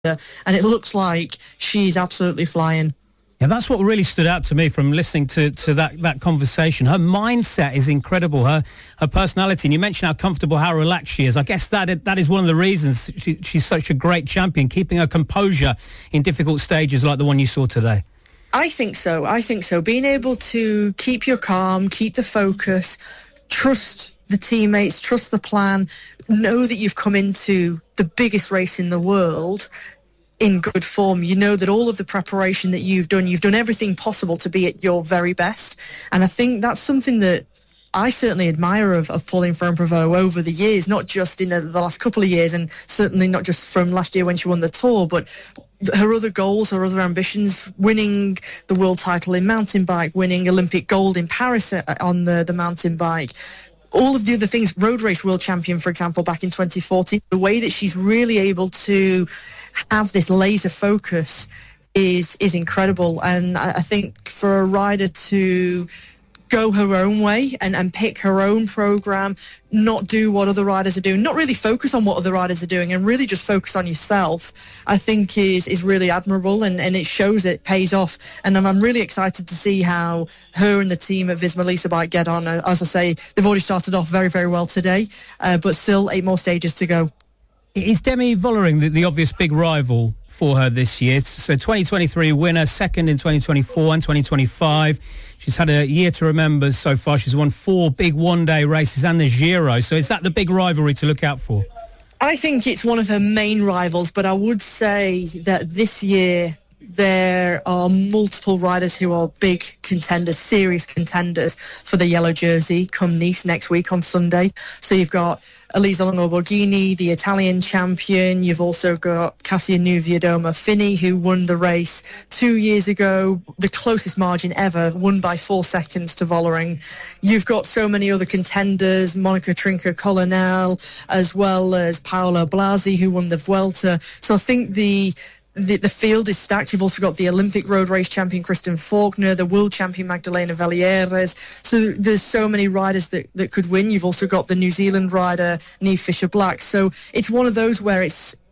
and it looks like she's absolutely flying. Yeah, that's what really stood out to me from listening to that conversation. Her mindset is incredible. Her personality, and you mentioned how comfortable, how relaxed she is. I guess that is one of the reasons she's such a great champion, keeping her composure in difficult stages like the one you saw today. I think so. Being able to keep your calm, keep the focus, trust the teammates, trust the plan, know that you've come into the biggest race in the world in good form. You know that all of the preparation that you've done everything possible to be at your very best. And I think that's something that I certainly admire of Pauline Ferrand-Prévot over the years, not just in the last couple of years, and certainly not just from last year when she won the Tour, but her other goals, her other ambitions, winning the world title in mountain bike, winning Olympic gold in Paris on the mountain bike, all of the other things, road race world champion, for example, back in 2014, the way that she's really able to have this laser focus is incredible. And I think for a rider to go her own way and pick her own program, not do what other riders are doing, not really focus on what other riders are doing and really just focus on yourself, I think is really admirable, and it shows it pays off. And I'm really excited to see how her and the team at Visma Lease a Bike get on. As I say, they've already started off very, very well today, but still 8 more stages to go. Is Demi Vollering the obvious big rival for her this year? So 2023 winner, second in 2024 and 2025. She's had a year to remember so far. She's won 4 big one-day races and the Giro. So is that the big rivalry to look out for? I think it's one of her main rivals, but I would say that this year there are multiple riders who are big contenders, serious contenders for the yellow jersey come Nice next week on Sunday. So you've got Elisa Longo-Borghini, the Italian champion. You've also got Cassia Niewiadoma-Finney, who won the race 2 years ago, the closest margin ever, won by 4 seconds to Vollering. You've got so many other contenders, Monica Trinca-Colonel, as well as Paola Blasi, who won the Vuelta. So I think the field is stacked. You've also got the Olympic road race champion Kristen Faulkner, the world champion Magdalena Valieres. So there's so many riders that could win. You've also got the New Zealand rider Niamh Fisher-Black. So it's one of those where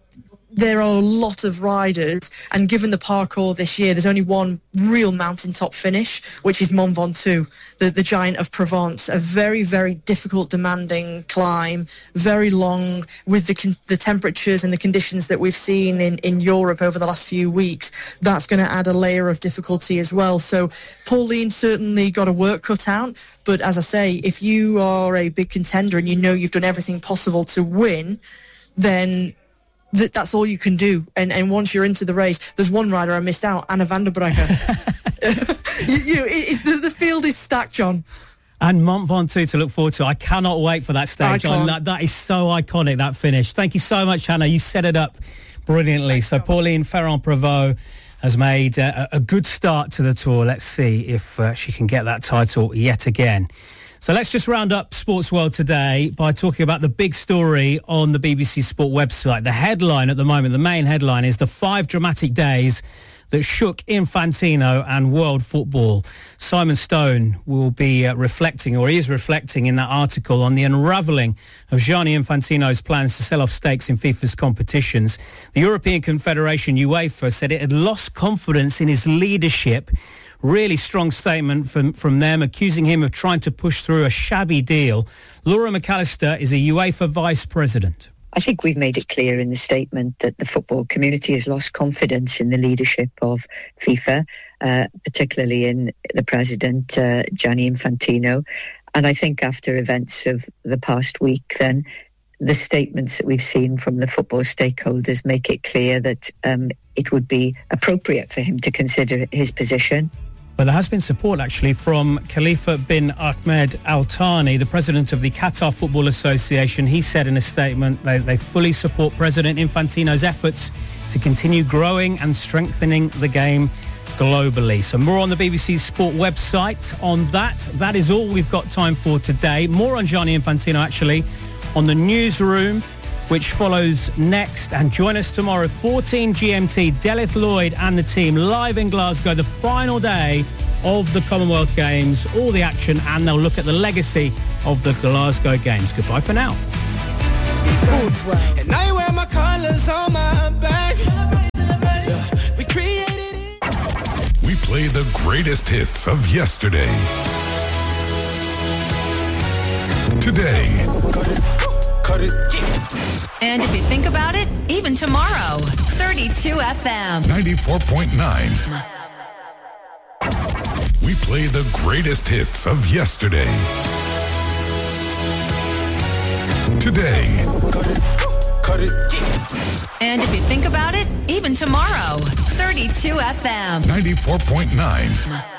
there are a lot of riders, and given the parcours this year, there's only one real mountaintop finish, which is Mont Ventoux, the Giant of Provence, a very, very difficult, demanding climb, very long, with the temperatures and the conditions that we've seen in Europe over the last few weeks. That's going to add a layer of difficulty as well. So Pauline certainly got a work cut out, but as I say, if you are a big contender and you know you've done everything possible to win, then that's all you can do. And once you're into the race, there's one rider I missed out, Anna van der Breggen. The field is stacked, John. And Mont Ventoux to look forward to. I cannot wait for that stage. That is so iconic, that finish. Thank you so much, Hannah. You set it up brilliantly. Thanks, so Pauline Ferrand-Prévot has made a good start to the Tour. Let's see if she can get that title yet again. So let's just round up Sports World today by talking about the big story on the BBC Sport website. The headline at the moment, the main headline, is the 5 dramatic days that shook Infantino and world football. Simon Stone will be reflecting, or is reflecting in that article, on the unravelling of Gianni Infantino's plans to sell off stakes in FIFA's competitions. The European Confederation, UEFA, said it had lost confidence in his leadership. Really strong statement from them, accusing him of trying to push through a shabby deal. Laura McAllister is a UEFA vice president. I think we've made it clear in the statement that the football community has lost confidence in the leadership of FIFA, particularly in the president, Gianni Infantino. And I think after events of the past week, then the statements that we've seen from the football stakeholders make it clear that it would be appropriate for him to consider his position. But there has been support, actually, from Khalifa bin Ahmed Al Thani, the president of the Qatar Football Association. He said in a statement they fully support President Infantino's efforts to continue growing and strengthening the game globally. So more on the BBC Sport website on that. That is all we've got time for today. More on Gianni Infantino, actually, on the newsroom, which follows next. And join us tomorrow, 14 GMT, Delith Lloyd and the team live in Glasgow, the final day of the Commonwealth Games, all the action, and they'll look at the legacy of the Glasgow Games. Goodbye for now. Sports World. And I wear my colours on my back. greatest hits of yesterday, today, and if you think about it, even tomorrow. 32 FM. 94.9. We play the greatest hits of yesterday, today, and if you think about it, even tomorrow. 32 FM. 94.9.